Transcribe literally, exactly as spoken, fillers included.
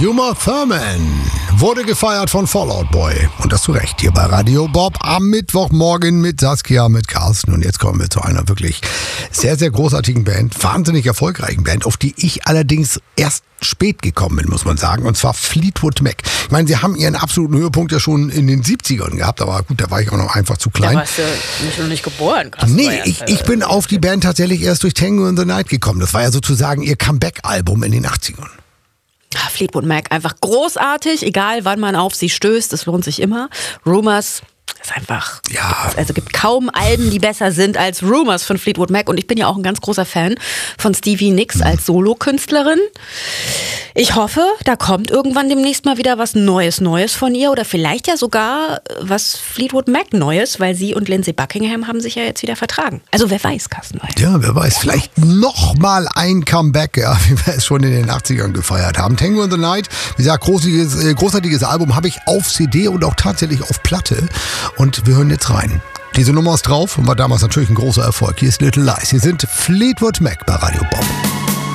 Uma Thurman wurde gefeiert von Fall Out Boy. Und das zu Recht hier bei Radio Bob am Mittwochmorgen mit Saskia, mit Carsten. Und jetzt kommen wir zu einer wirklich sehr, sehr großartigen Band, wahnsinnig erfolgreichen Band, auf die ich allerdings erst spät gekommen bin, muss man sagen. Und zwar Fleetwood Mac. Ich meine, sie haben ihren absoluten Höhepunkt ja schon in den siebzigern gehabt, aber gut, da war ich auch noch einfach zu klein. Da warst du nicht, noch nicht geboren. Krass, nee, ich, ich bin auf die Band tatsächlich erst durch Tango in the Night gekommen. Das war ja sozusagen ihr Comeback-Album in den achtzigern. Fleetwood Mac, einfach großartig, egal wann man auf sie stößt, es lohnt sich immer. Rumours ist einfach, ja. Also gibt kaum Alben, die besser sind als Rumours von Fleetwood Mac. Und ich bin ja auch ein ganz großer Fan von Stevie Nicks mhm. als Solokünstlerin. Ich hoffe, da kommt irgendwann demnächst mal wieder was Neues, Neues von ihr oder vielleicht ja sogar was Fleetwood Mac Neues, weil sie und Lindsey Buckingham haben sich ja jetzt wieder vertragen. Also wer weiß, Carsten. Ja, wer weiß, vielleicht nochmal ein Comeback, ja, wie wir es schon in den achtzigern gefeiert haben. Tango in the Night, wie gesagt, großartiges, äh, großartiges Album, habe ich auf C D und auch tatsächlich auf Platte. Und wir hören jetzt rein. Diese Nummer ist drauf und war damals natürlich ein großer Erfolg. Hier ist Little Lies. Hier sind Fleetwood Mac bei Radio Bob.